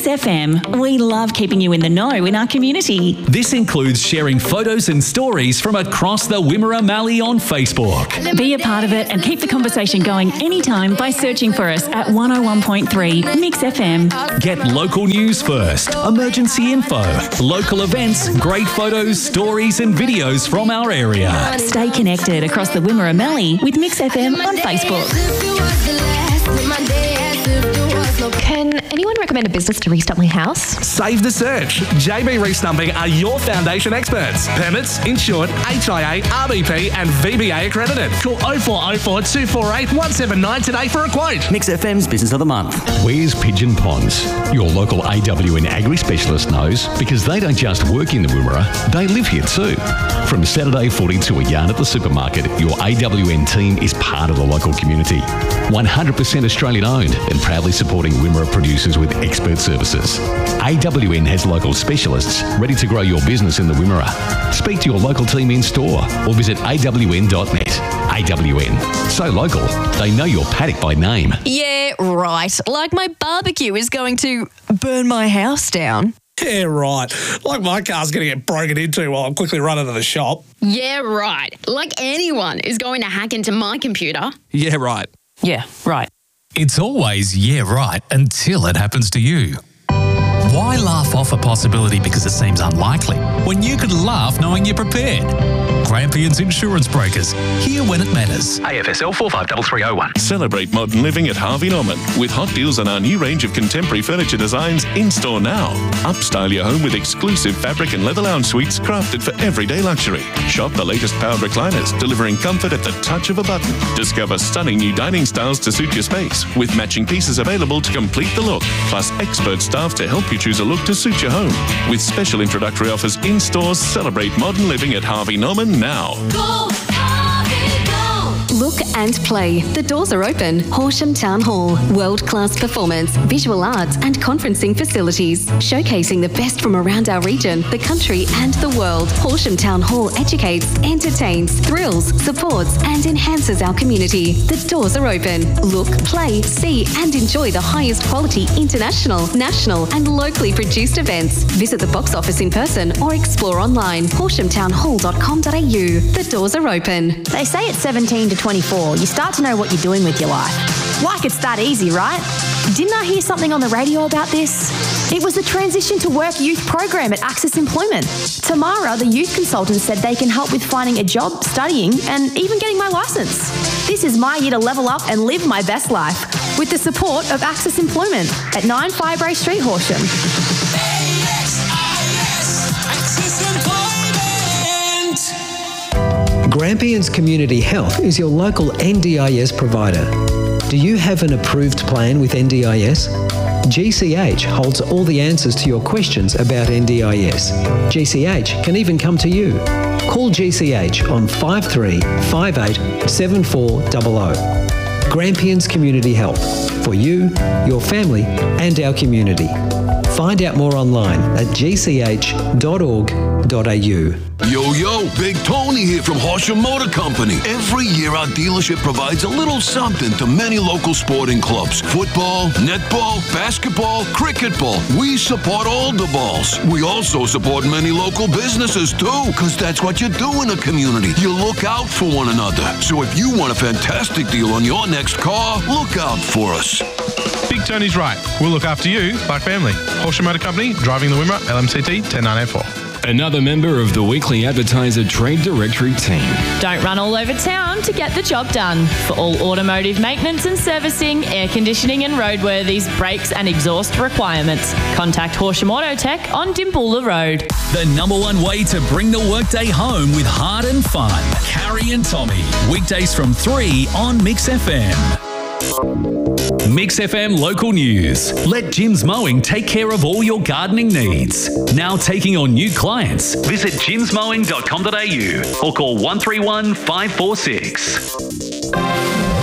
Mix FM. We love keeping you in the know in our community. This includes sharing photos and stories from across the Wimmera Mallee on Facebook. Be a part of it and keep the conversation going anytime by searching for us at 101.3 Mix FM. Get local news first, emergency info, local events, great photos, stories and videos from our area. Stay connected across the Wimmera Mallee with Mix FM on Facebook. Can anyone recommend a business to restump my house? Save the search. JB Restumping are your foundation experts. Permits, insured, HIA, RBP and VBA accredited. Call 0404 248 179 today for a quote. Mix FM's Business of the Month. Where's Pigeon Ponds? Your local AWN Agri Specialist knows, because they don't just work in the Wimmera, they live here too. From Saturday footy to a yarn at the supermarket, your AWN team is part of the local community. 100% Australian owned and proudly supporting Wimmera producers with expert services. AWN has local specialists ready to grow your business in the Wimmera. Speak to your local team in store or visit awn.net. AWN. So local, they know your paddock by name. Yeah, right. Like my barbecue is going to burn my house down. Yeah, right. Like my car's going to get broken into while I'm quickly running to the shop. Yeah, right. Like anyone is going to hack into my computer. Yeah, right. Yeah, right. It's always yeah right until it happens to you. Why laugh off a possibility because it seems unlikely when you could laugh knowing you're prepared? Grampians Insurance Brokers, here when it matters. AFSL 453301. Celebrate modern living at Harvey Norman with hot deals on our new range of contemporary furniture designs in store now. Upstyle your home with exclusive fabric and leather lounge suites crafted for everyday luxury. Shop the latest powered recliners, delivering comfort at the touch of a button. Discover stunning new dining styles to suit your space, with matching pieces available to complete the look, plus expert staff to help you choose a look to suit your home. With special introductory offers in stores, celebrate modern living at Harvey Norman now. Go, Harvey, go! Look and play. The doors are open. Horsham Town Hall. World-class performance, visual arts and conferencing facilities. Showcasing the best from around our region, the country and the world. Horsham Town Hall educates, entertains, thrills, supports and enhances our community. The doors are open. Look, play, see and enjoy the highest quality international, national and locally produced events. Visit the box office in person or explore online. horshamtownhall.com.au. The doors are open. They say at 17 to 24, you start to know what you're doing with your life. Like it's that easy, right? Didn't I hear something on the radio about this? It was the Transition to Work Youth program at Access Employment. Tamara, the youth consultant, said they can help with finding a job, studying, and even getting my licence. This is my year to level up and live my best life with the support of Access Employment at 9 Firebrae Street, Horsham. Grampians Community Health is your local NDIS provider. Do you have an approved plan with NDIS? GCH holds all the answers to your questions about NDIS. GCH can even come to you. Call GCH on 5358 7400. Grampians Community Health, for you, your family and our community. Find out more online at gch.org.au. Yo, Big Tony here from Horsham Motor Company. Every year our dealership provides a little something to many local sporting clubs. Football, netball, basketball, cricketball. We support all the balls. We also support many local businesses too, because that's what you do in a community. You look out for one another. So if you want a fantastic deal on your next car, look out for us. Big Tony's right. We'll look after you like family. Horsham Motor Company, driving the Wimmera, LMCT 10984. Another member of the Weekly Advertiser Trade Directory team. Don't run all over town to get the job done. For all automotive maintenance and servicing, air conditioning and roadworthies, brakes and exhaust requirements, contact Horsham Auto Tech on Dimboola Road. The number one way to bring the workday home with heart and fun. Carrie and Tommy. Weekdays from 3 on Mix FM. Mix FM local news. Let Jim's Mowing take care of all your gardening needs. Now taking on new clients. Visit jimsmowing.com.au or call 131 546. The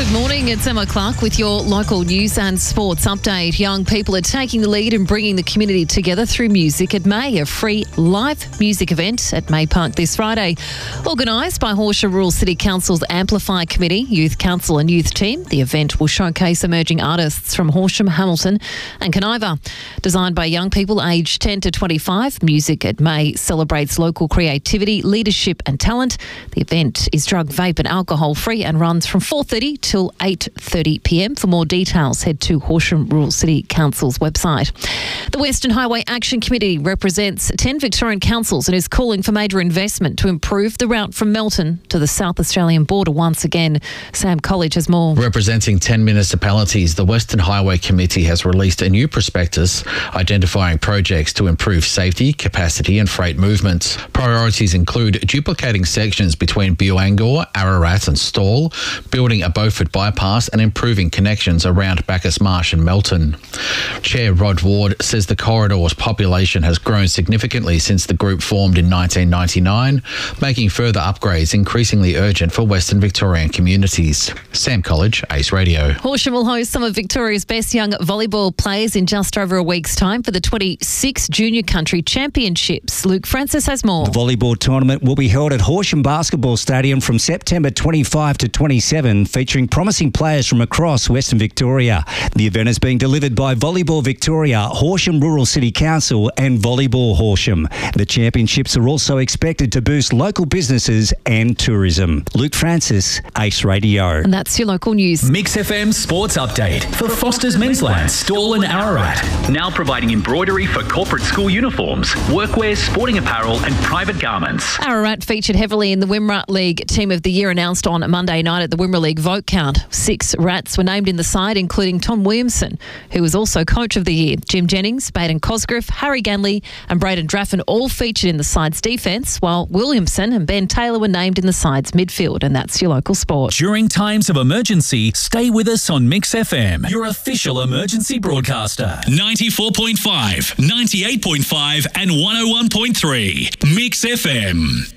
Good morning, it's Emma Clark with your local news and sports update. Young people are taking the lead in bringing the community together through Music at May, a free live music event at May Park this Friday. Organised by Horsham Rural City Council's Amplify Committee, Youth Council and Youth Team, the event will showcase emerging artists from Horsham, Hamilton and Canaiva. Designed by young people aged 10 to 25, Music at May celebrates local creativity, leadership and talent. The event is drug, vape and alcohol free and runs from 4:30 till 8:30 p.m. For more details, head to Horsham Rural City Council's website. The Western Highway Action Committee represents 10 Victorian councils and is calling for major investment to improve the route from Melton to the South Australian border once again. Sam College has more. Representing 10 municipalities, the Western Highway Committee has released a new prospectus identifying projects to improve safety, capacity and freight movements. Priorities include duplicating sections between Buangor, Ararat and Stawell, building a Beaufort bypass and improving connections around Bacchus Marsh and Melton. Chair Rod Ward says the corridor's population has grown significantly since the group formed in 1999, making further upgrades increasingly urgent for Western Victorian communities. Sam College, Ace Radio. Horsham will host some of Victoria's best young volleyball players in just over a week's time for the 26 Junior Country Championships. Luke Francis has more. The volleyball tournament will be held at Horsham Basketball Stadium from September 25 to 27, featuring promising players from across Western Victoria. The event is being delivered by Volleyball Victoria, Horsham Rural City Council and Volleyball Horsham. The championships are also expected to boost local businesses and tourism. Luke Francis, Ace Radio. And that's your local news. Mix FM Sports Update for Foster's Mensland, Stawell and Ararat. Now providing embroidery for corporate school uniforms, workwear, sporting apparel and private garments. Ararat featured heavily in the Wimmera League Team of the Year announced on Monday night at the Wimmera League vote count. 6 Rats were named in the side, including Tom Williamson, who was also Coach of the Year. Jim Jennings, Baden Cosgriff, Harry Ganley and Braden Draffin all featured in the side's defence, while Williamson and Ben Taylor were named in the side's midfield. And that's your local sport. During times of emergency, stay with us on Mix FM, your official emergency broadcaster. 94.5, 98.5 and 101.3. Mix FM.